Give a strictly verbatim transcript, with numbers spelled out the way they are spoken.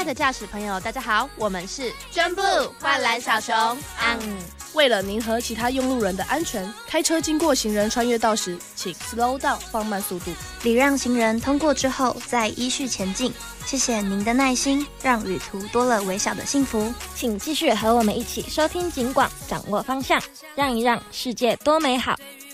的驾驶朋友，大家好，我们是真布幻蓝小熊。嗯， 为了您和其他用路人的安全，开车经过行人穿越道时，请 slow down 放慢速度， 礼让行人通过之后再依序前进。谢谢您的耐心，让旅途多了微小的幸福。 请继续和我们一起收听警广，掌握方向，让一让世界多美好。